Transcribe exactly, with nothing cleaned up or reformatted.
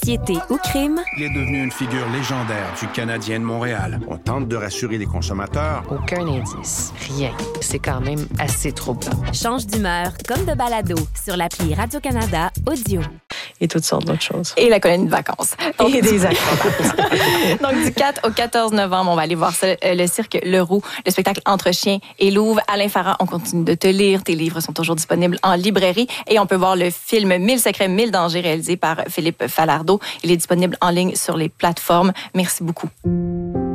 Anxiété ou crime? Il est devenu une figure légendaire du Canadien de Montréal. On tente de rassurer les consommateurs. Aucun indice. Rien. C'est quand même assez troublant. Change d'humeur comme de balado sur l'appli Radio-Canada Audio. Et toutes sortes d'autres choses. Et la colonie de vacances. Donc, Et des acrobates. Donc, du quatre au quatorze novembre, on va aller voir ça, le cirque Le Roux, le spectacle Entre chiens et louve. Alain Farah, on continue de te lire. Tes livres sont toujours disponibles en librairie. Et on peut voir le film Mille secrets, mille dangers, réalisé par Philippe Falardeau. Il est disponible en ligne sur les plateformes. Merci beaucoup.